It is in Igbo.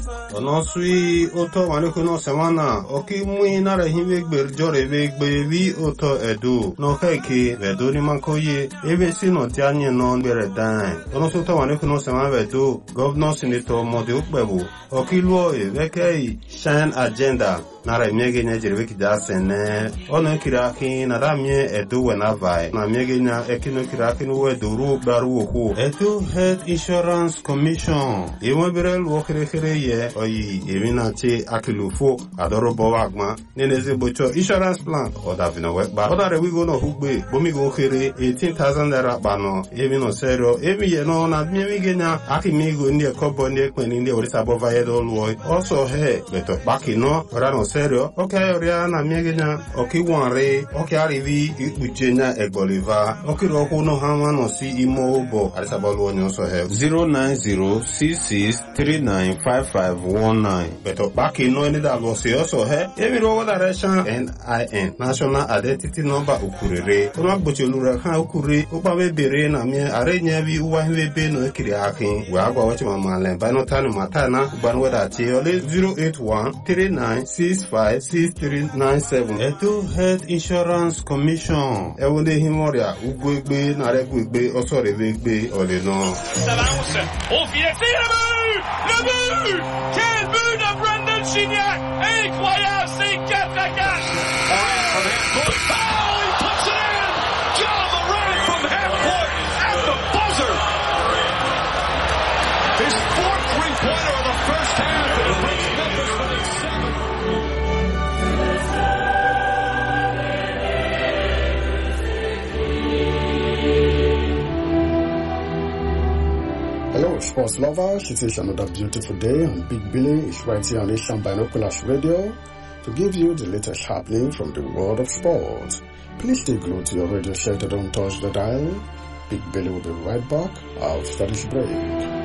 Ono sui oto manekuno semana oki mui nare hime gberjore vi oto edu no heki vedu ni mankoye ebe sino tianye no bere dan ono soto manekuno semana vedu governor senator mode ukbebu oki luo vekei shine agenda nare miege nya jirwe kidasene ono kiraki na damie edu wenavai na miege nya ekino kiraki no weduru baru oku edu health insurance commission imo bere luo kere ye oyi emina che akilufo adoro bowagma neneze bocho insurance plan odavino weba odare we go no hugbe bomi go kere 18,000 naira bano emino serio emi ye no na mi genya akimigo ndi kobo ndi ekpeni ndi orisa bova yedo luo also he beto baki no ora no serio okay ora na mi genya okiwanre okay arivi ikujenya egboliva okiro ko no hama no si imo obo arisa bolu onyo so he 09066395519 beto baki no any that was also he emiro direction NIN national identity number ukurere ono gbochi olura kan ukure opa we bere na mi arenya bi uwa hwe be no kiri akin we agwa wachi mama len ba no tanu matana gban weda ti ole 08139656397 eto health insurance commission e wonde himoria ugwegbe na regwegbe osore wegbe ole no Salausen au filet le but quel but de Brendan Gignac incroyable c'est 4-4 Hello, sports lovers. It is another beautiful day, and Big Billy is right here on Asian Binoculars Radio to give you the latest happening from the world of sports. Please stay glued to your radio set and don't touch the dial. Big Billy will be right back after this break.